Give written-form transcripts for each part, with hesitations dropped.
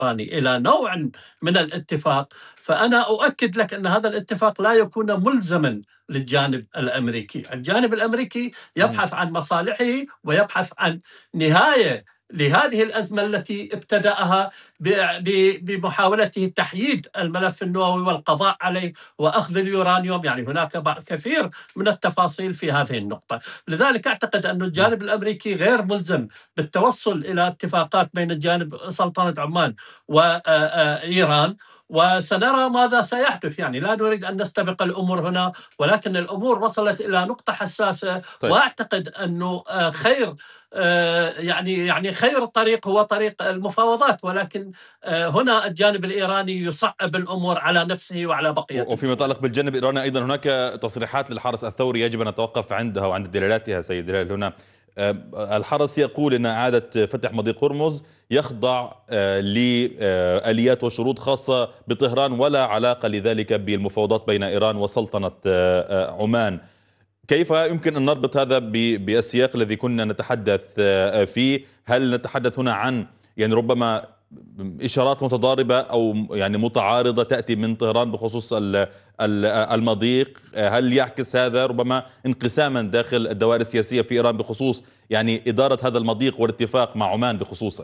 الإيراني إلى نوع من الاتفاق، فأنا أؤكد لك أن هذا الاتفاق لا يكون ملزما للجانب الأمريكي. الجانب الأمريكي يبحث عن مصالحه ويبحث عن نهاية لهذه الأزمة التي ابتدأها بمحاولته تحييد الملف النووي والقضاء عليه وأخذ اليورانيوم. يعني هناك كثير من التفاصيل في هذه النقطة. لذلك أعتقد أن الجانب الأمريكي غير ملزم بالتوصل إلى اتفاقات بين الجانب سلطنة عمان وإيران، وسنرى ماذا سيحدث. يعني لا نريد أن نستبق الأمور هنا، ولكن الأمور وصلت إلى نقطة حساسة. طيب. وأعتقد أنه خير يعني خير الطريق هو طريق المفاوضات، ولكن هنا الجانب الإيراني يصعب الأمور على نفسه وعلى بقية. وفيما يتعلق بالجانب الإيراني أيضا هناك تصريحات للحرس الثوري يجب أن نتوقف عندها وعند دلالاتها. سيد هلال، هنا الحرس يقول أن إعادة فتح مضيق هرمز يخضع لآليات وشروط خاصة بطهران ولا علاقة لذلك بالمفاوضات بين إيران وسلطنة عمان. كيف يمكن أن نربط هذا بالسياق الذي كنا نتحدث فيه؟ هل نتحدث هنا عن يعني ربما إشارات متضاربة أو يعني متعارضة تأتي من طهران بخصوص المضيق؟ هل يعكس هذا ربما انقساما داخل الدوائر السياسية في إيران بخصوص يعني إدارة هذا المضيق والاتفاق مع عمان بخصوصه؟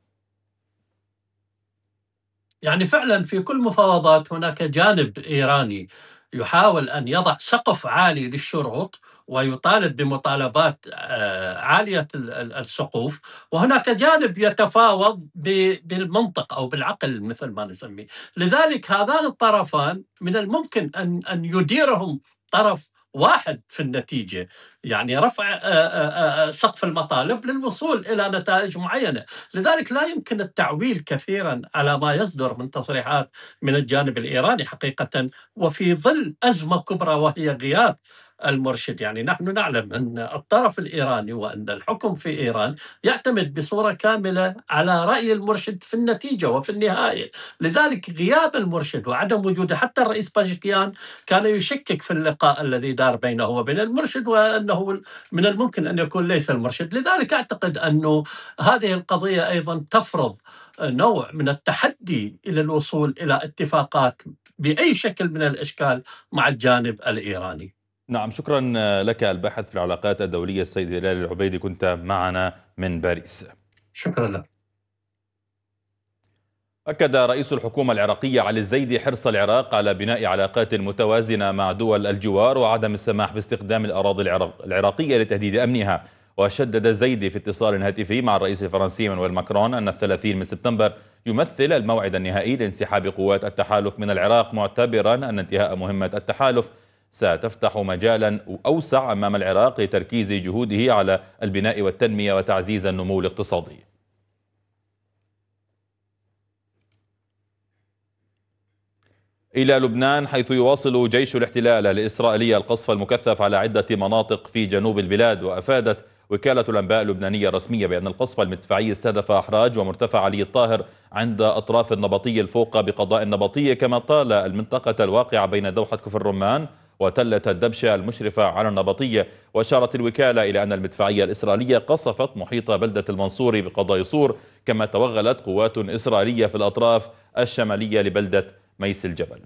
يعني فعلا في كل مفاوضات هناك جانب إيراني يحاول أن يضع سقف عالي للشروط ويطالب بمطالبات عالية السقوف، وهناك جانب يتفاوض بالمنطق أو بالعقل مثل ما نسميه. لذلك هذان الطرفان من الممكن أن يديرهم طرف واحد في النتيجة، يعني رفع سقف المطالب للوصول إلى نتائج معينة. لذلك لا يمكن التعويل كثيرا على ما يصدر من تصريحات من الجانب الإيراني حقيقة، وفي ظل أزمة كبرى وهي غياب المرشد. يعني نحن نعلم أن الطرف الإيراني وأن الحكم في إيران يعتمد بصورة كاملة على رأي المرشد في النتيجة وفي النهاية. لذلك غياب المرشد وعدم وجوده، حتى الرئيس باجيكيان كان يشكك في اللقاء الذي دار بينه وبين المرشد وأنه من الممكن أن يكون ليس المرشد. لذلك أعتقد أنه هذه القضية أيضا تفرض نوع من التحدي إلى الوصول إلى اتفاقات بأي شكل من الأشكال مع الجانب الإيراني. نعم، شكرا لك الباحث في العلاقات الدولية السيد هلال العبيدي، كنت معنا من باريس. شكرا لك. أكد رئيس الحكومة العراقية علي الزيدي حرص العراق على بناء علاقات متوازنة مع دول الجوار وعدم السماح باستخدام الأراضي العراقية لتهديد أمنها. وشدد الزيدي في اتصال هاتفي مع الرئيس الفرنسي إيمانويل ماكرون أن 30 من سبتمبر يمثل الموعد النهائي لانسحاب قوات التحالف من العراق، معتبرا أن انتهاء مهمة التحالف ستفتح مجالا أوسع أمام العراق لتركيز جهوده على البناء والتنمية وتعزيز النمو الاقتصادي. إلى لبنان، حيث يواصل جيش الاحتلال الإسرائيلي القصف المكثف على عدة مناطق في جنوب البلاد. وأفادت وكالة الأنباء اللبنانية الرسمية بأن القصف المدفعي استهدف أحراج ومرتفع علي الطاهر عند أطراف النبطية الفوق بقضاء النبطية، كما طال المنطقة الواقعة بين دوحة كفر الرمان وتلة الدبشة المشرفة على النبطية. وأشارت الوكالة إلى أن المدفعية الإسرائيلية قصفت محيط بلدة المنصوري بقضاء صور، كما توغلت قوات إسرائيلية في الأطراف الشمالية لبلدة ميس الجبل.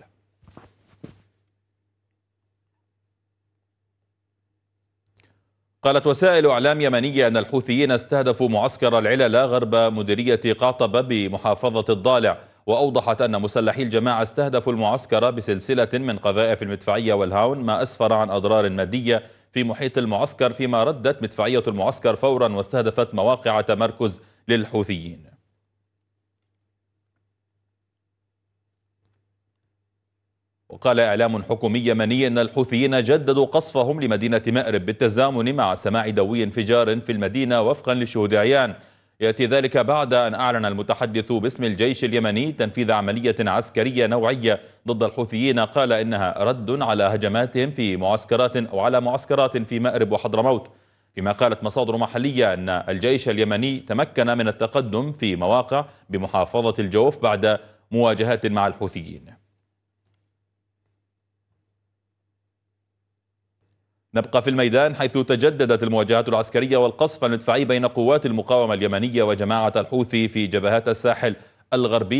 قالت وسائل إعلام يمنية أن الحوثيين استهدفوا معسكر العللة غرب مديرية قعطبة بمحافظة الضالع. وأوضحت أن مسلحي الجماعة استهدفوا المعسكر بسلسلة من قذائف المدفعية والهاون، ما أسفر عن أضرار مادية في محيط المعسكر، فيما ردت مدفعية المعسكر فورا واستهدفت مواقع تمركز للحوثيين. وقال إعلام حكومي يمني أن الحوثيين جددوا قصفهم لمدينة مأرب بالتزامن مع سماع دوي انفجار في المدينة وفقا لشهود عيان. يأتي ذلك بعد أن أعلن المتحدث باسم الجيش اليمني تنفيذ عملية عسكرية نوعية ضد الحوثيين، قال إنها رد على هجماتهم في معسكرات أو على معسكرات في مأرب وحضرموت. فيما قالت مصادر محلية أن الجيش اليمني تمكن من التقدم في مواقع بمحافظة الجوف بعد مواجهات مع الحوثيين. نبقى في الميدان، حيث تجددت المواجهات العسكرية والقصف المدفعي بين قوات المقاومة اليمنية وجماعة الحوثي في جبهات الساحل الغربي.